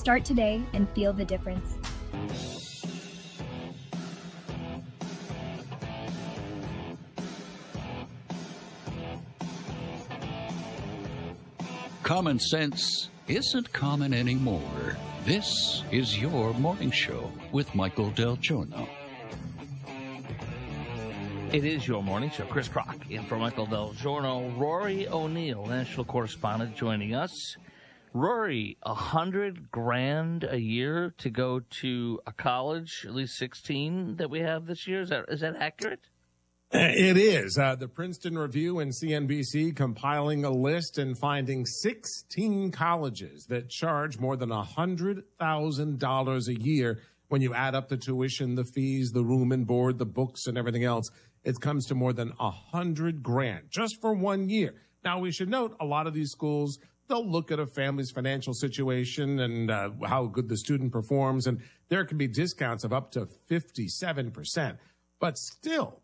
Start today and feel the difference. Common sense isn't common anymore. This is your morning show with Michael Del Giorno. It is your morning show. Chris Crock in for Michael Del Giorno. Rory O'Neill, national correspondent, joining us. Rory, $100,000 a year to go to a college, at least 16 that we have this year. Is that accurate? It is. The Princeton Review and CNBC compiling a list and finding 16 colleges that charge more than $100,000 a year. When you add up the tuition, the fees, the room and board, the books, and everything else, it comes to more than $100,000 just for 1 year. Now, we should note a lot of these schools, they'll look at a family's financial situation and how good the student performs, and there can be discounts of up to 57%. But still,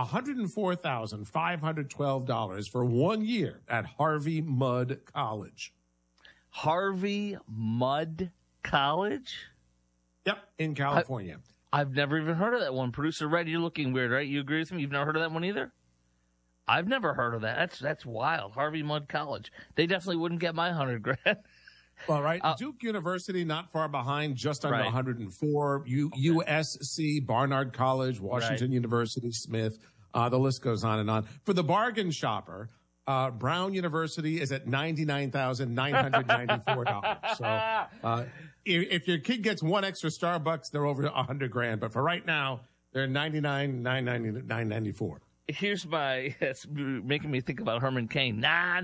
$104,512 for 1 year at Harvey Mudd College. Harvey Mudd College? Yep, in California. I've never even heard of that one. Producer Red, you're looking weird, right? You agree with me? You've never heard of that one either? I've never heard of that. That's wild. Harvey Mudd College. They definitely wouldn't get my $100,000. Well, right. Duke University, not far behind, just under 104. USC, Barnard College, Washington University, Smith. The list goes on and on. For the bargain shopper, Brown University is at $99,994. So if your kid gets one extra Starbucks, they're over $100,000. But for right now, they're $99,994. Here's it's making me think about Herman Cain.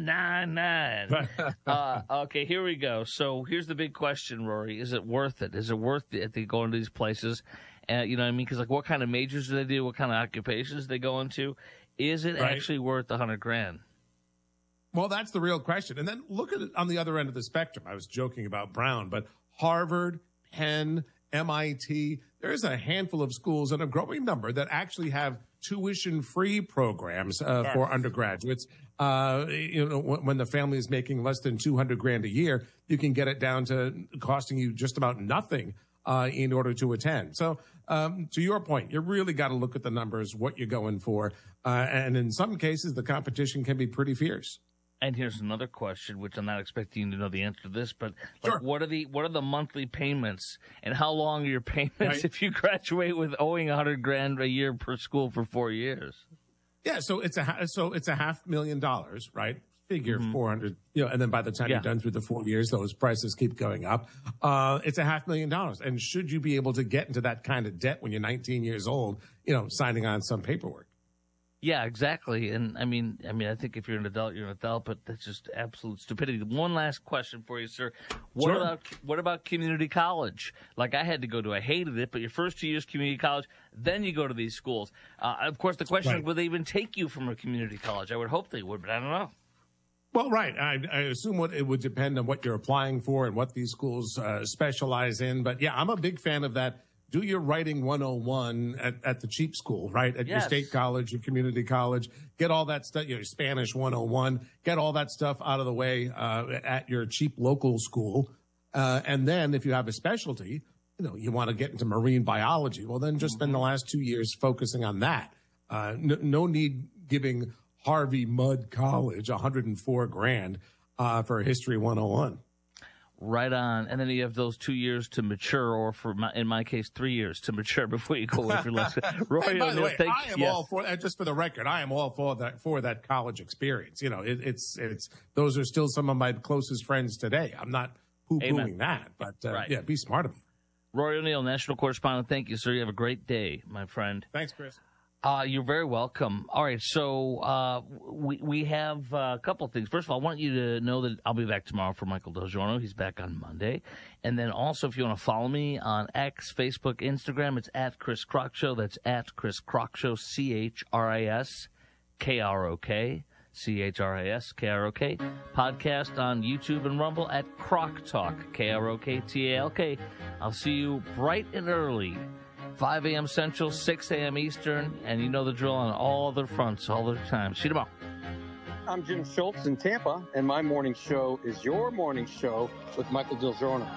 999. Okay, here we go. So here's the big question, Rory. Is it worth it? Is it worth it to go into these places? You know what I mean? Because, like, what kind of majors do they do? What kind of occupations they go into? Is it actually worth $100,000? Well, that's the real question. And then look at it on the other end of the spectrum. I was joking about Brown, but Harvard, Penn, MIT, there's a handful of schools and a growing number that actually have tuition-free programs for undergraduates. When the family is making less than $200,000 a year, you can get it down to costing you just about nothing in order to attend. So to your point, you really got to look at the numbers, what you're going for. And in some cases, the competition can be pretty fierce. And here's another question, which I'm not expecting you to know the answer to this, but like, what are the monthly payments, and how long are your payments if you graduate with owing $100,000 a year per school for 4 years? Yeah, so it's $500,000, right? Figure 400, and then by the time you're done through the 4 years, those prices keep going up. It's $500,000, and should you be able to get into that kind of debt when you're 19 years old, signing on some paperwork? Yeah, exactly. And I mean, I think if you're an adult, you're an adult, but that's just absolute stupidity. One last question for you, sir. What about community college? Like, I had to go to, I hated it, but your first 2 years community college, then you go to these schools. Of course, the question is, would they even take you from a community college? I would hope they would, but I don't know. Well, right. I assume it would depend on what you're applying for and what these schools specialize in. But yeah, I'm a big fan of that. Do your writing 101 at the cheap school, right? At your state college, your community college. Get all that stuff, your Spanish 101. Get all that stuff out of the way at your cheap local school. And then if you have a specialty, you want to get into marine biology, well, then just spend the last 2 years focusing on that. No need giving Harvey Mudd College $104,000 for History 101. Right on. And then you have those 2 years to mature, or in my case, 3 years to mature before you go away for less. Roy, by the way, I am all for, just for the record, I am all for that college experience. It's those are still some of my closest friends today. I'm not poo-pooing that, but be smart about it. Roy O'Neill, national correspondent. Thank you, sir. You have a great day, my friend. Thanks, Chris. You're very welcome. All right, so we have a couple of things. First of all, I want you to know that I'll be back tomorrow for Michael Del Giorno. He's back on Monday. And then also, if you want to follow me on X, Facebook, Instagram, it's at Chris Crock Show. That's at Chris Crock Show, ChrisKrock, ChrisKrock. Podcast on YouTube and Rumble at Crock Talk, KROKTALK. I'll see you bright and early. 5 a.m. Central, 6 a.m. Eastern, and you know the drill on all the fronts all the time. See you tomorrow. I'm Jim Schultz in Tampa, and my morning show is your morning show with Michael Del Giorno.